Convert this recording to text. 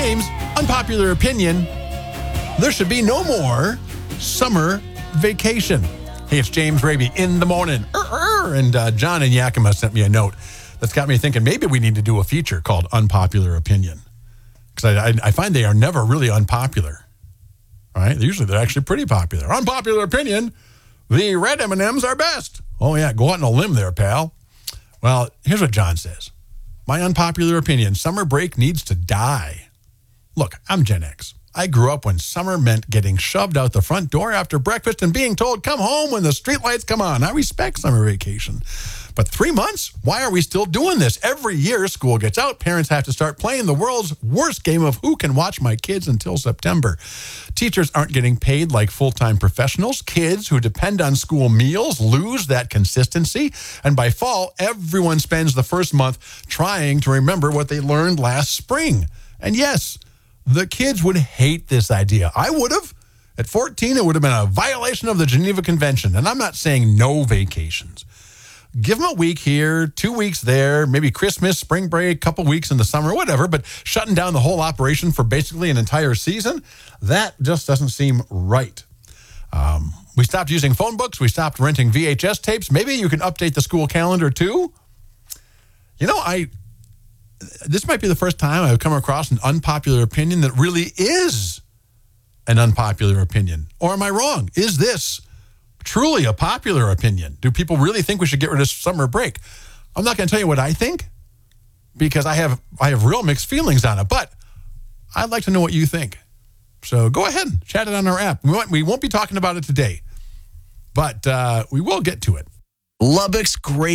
James, unpopular opinion, there should be no more summer vacation. Hey, it's James Raby in the morning. And John in Yakima sent me a note that's got me thinking maybe we need to do a feature called Unpopular Opinion. Because I find they are never really unpopular. Right? Usually they're actually pretty popular. Unpopular opinion, the red M&Ms are best. Oh, yeah, go out on a limb there, pal. Well, here's what John says. My unpopular opinion, summer break needs to die. Look, I'm Gen X. I grew up when summer meant getting shoved out the front door after breakfast and being told, come home when the streetlights come on. I respect summer vacation. But 3 months? Why are we still doing this? Every year school gets out, parents have to start playing the world's worst game of who can watch my kids until September. Teachers aren't getting paid like full-time professionals. Kids who depend on school meals lose that consistency. And by fall, everyone spends the first month trying to remember what they learned last spring. And yes, the kids would hate this idea. I would have. At 14, it would have been a violation of the Geneva Convention. And I'm not saying no vacations. Give them a week here, 2 weeks there, maybe Christmas, spring break, couple weeks in the summer, whatever. But shutting down the whole operation for basically an entire season, that just doesn't seem right. We stopped using phone books. We stopped renting VHS tapes. Maybe you can update the school calendar too. You know, this might be the first time I've come across an unpopular opinion that really is an unpopular opinion. Or am I wrong? Is this truly a popular opinion? Do people really think we should get rid of summer break? I'm not going to tell you what I think because I have real mixed feelings on it, but I'd like to know what you think. So go ahead and chat it on our app. We won't be talking about it today, but we will get to it. Lubbock's great.